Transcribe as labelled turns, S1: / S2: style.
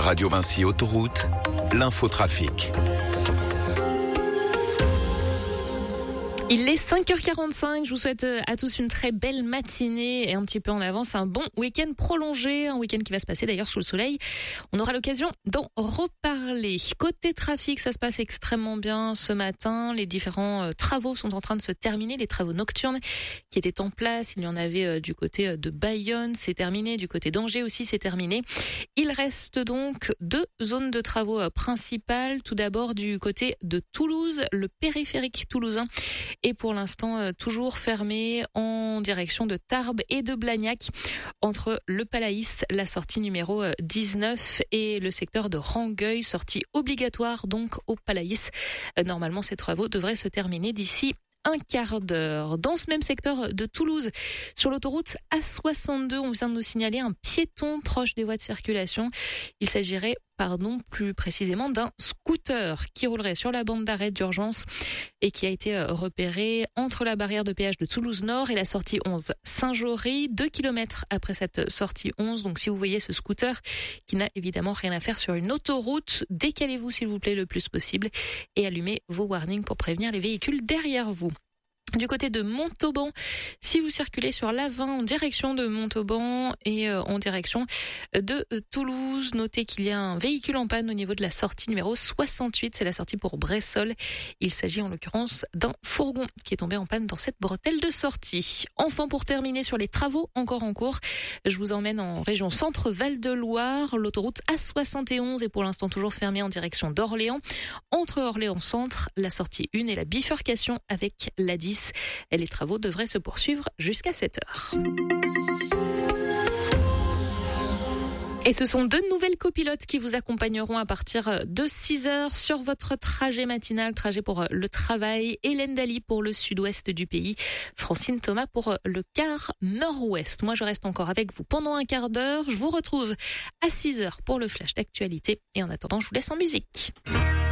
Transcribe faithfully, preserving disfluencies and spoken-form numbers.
S1: Radio Vinci Autoroute, l'infotrafic.
S2: Il est cinq heures quarante-cinq, je vous souhaite à tous une très belle matinée et un petit peu en avance un bon week-end prolongé, un week-end qui va se passer d'ailleurs sous le soleil. On aura l'occasion d'en reparler. Côté trafic, ça se passe extrêmement bien ce matin. Les différents travaux sont en train de se terminer, les travaux nocturnes qui étaient en place. Il y en avait du côté de Bayonne, c'est terminé, du côté d'Angers aussi, c'est terminé. Il reste donc deux zones de travaux principales. Tout d'abord du côté de Toulouse, le périphérique toulousain est pour l'instant euh, toujours fermé en direction de Tarbes et de Blagnac, entre le Palaïs, la sortie numéro euh, dix-neuf, et le secteur de Rangueil, sortie obligatoire donc au Palaïs. Euh, normalement, ces travaux devraient se terminer d'ici un quart d'heure. Dans ce même secteur de Toulouse, sur l'autoroute A soixante-deux, on vient de nous signaler un piéton proche des voies de circulation. Il s'agirait, pardon, plus précisément d'un scooter qui roulerait sur la bande d'arrêt d'urgence et qui a été repéré entre la barrière de péage de Toulouse-Nord et la sortie onze Saint-Jory, deux kilomètres après cette sortie onze. Donc si vous voyez ce scooter qui n'a évidemment rien à faire sur une autoroute, décalez-vous s'il vous plaît le plus possible et allumez vos warnings pour prévenir les véhicules derrière vous. Du côté de Montauban, si vous circulez sur l'A vingt en direction de Montauban et euh, en direction de Toulouse, notez qu'il y a un véhicule en panne au niveau de la sortie numéro soixante-huit, c'est la sortie pour Bressol. Il s'agit en l'occurrence d'un fourgon qui est tombé en panne dans cette bretelle de sortie. Enfin, pour terminer sur les travaux encore en cours, je vous emmène en région Centre-Val de Loire. L'autoroute A soixante et onze est pour l'instant toujours fermée en direction d'Orléans. Entre Orléans Centre, la sortie un et la bifurcation avec la dix. Et les travaux devraient se poursuivre jusqu'à sept heures. Et ce sont deux nouvelles copilotes qui vous accompagneront à partir de six heures sur votre trajet matinal, trajet pour le travail. Hélène Daly pour le sud-ouest du pays, Francine Thomas pour le quart nord-ouest. Moi, je reste encore avec vous pendant un quart d'heure. Je vous retrouve à six heures pour le flash d'actualité. Et en attendant, je vous laisse en musique.